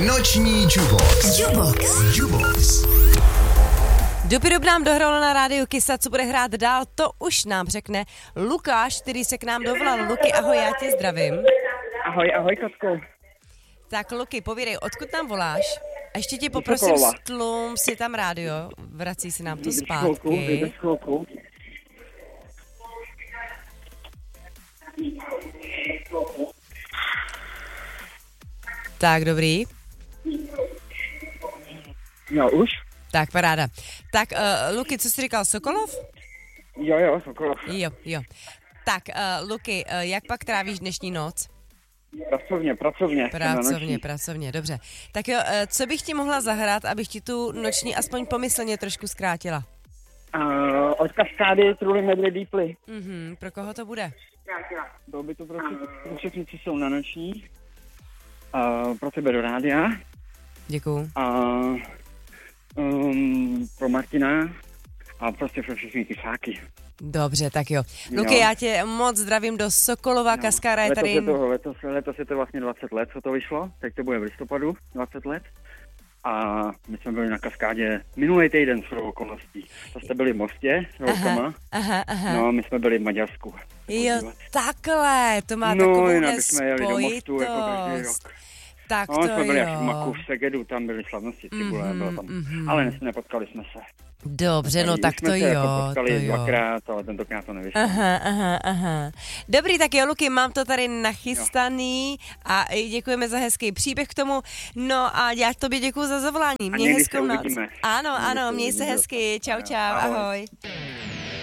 Noční Jubox. Jubox. Dupidub nám dohralo na rádiu Kisa, co bude hrát dál, to už nám řekne Lukáš, který se k nám dovolal. Luky, ahoj, já tě zdravím. Ahoj, Katko. Tak Luky, povídej, odkud nám voláš? A ještě tě poprosím, stlum si tam rádio, vrací se nám to zpátky. Chvilku. Tak, dobrý. No, už? Tak, paráda. Tak, Luky, co jsi říkal, Sokolov? Jo, Sokolov. Jo. Tak, Luky, jak pak trávíš dnešní noc? Pracovně, dobře. Tak jo, co bych ti mohla zahrát, abych ti tu noční aspoň pomyslně trošku zkrátila? Od Kaskády Truly Medley Deeply. Pro koho to bude? Bylo by to pro všechny, co jsou na noční. Pro tebe do rádia. Děkuju. Pro Martina a prostě pro všechny kysáky. Dobře, tak jo. Luky, já tě moc zdravím do Sokolova, Kaskára je tady... Letos je to vlastně 20 let, co to vyšlo, teď to bude v listopadu, 20 let. A my jsme byli na Kaskádě minulý týden s okolností. To jste byli v Mostě s holkama. Aha. No, my jsme byli v Maďarsku. Jo, takhle, to má takovou jsme jeli do Mostu jako každý rok. Tak to jsme byli jo. až v Maku, v Segedu, tam byly slavnosti Cibule, bylo tam. Ale nepotkali jsme se. Dobře, no tak to jsme se jo, jako potkali to jo. dvakrát, ale tentokrát to nevyšlo. Aha. Dobrý, tak jo, Luky, mám to tady nachystaný a děkujeme za hezký příběh k tomu. No a já tobě děkuju za zavolání. Měj hezkou noc. Ano, měj se hezky. Čau, ahoj.